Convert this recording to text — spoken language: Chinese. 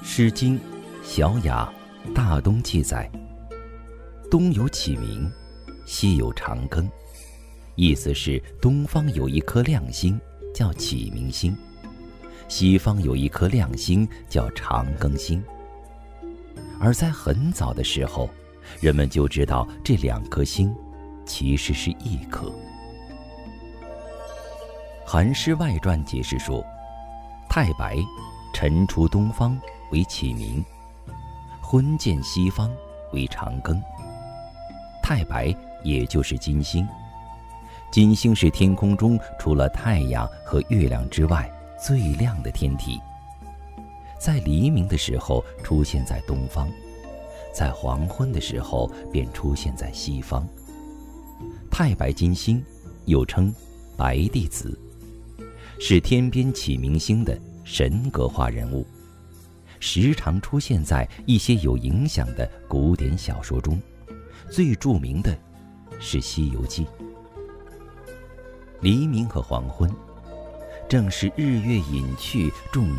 诗经·小雅·大东记载：东有启明，西有长庚。意思是东方有一颗亮星叫启明星，西方有一颗亮星叫长庚星。而在很早的时候，人们就知道这两颗星其实是一颗。《韩诗外传》解释说，太白晨出东方为启明，昏见西方为长庚。太白也就是金星，金星是天空中除了太阳和月亮之外最亮的天体，在黎明的时候出现在东方，在黄昏的时候便出现在西方。太白金星又称白帝子，是天边启明星的神格化人物，时常出现在一些有影响的古典小说中，最著名的是《西游记》。黎明和黄昏，正是日月隐去众